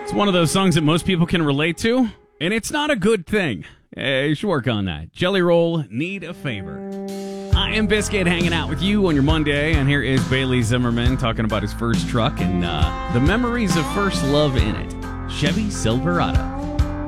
It's one of those songs that most people can relate to, and it's not a good thing. You should work on that. Jelly Roll, Need a Favor. I am Biscuit hanging out with you on your Monday, and here is Bailey Zimmerman talking about his first truck and the memories of first love in it. Chevy Silverado.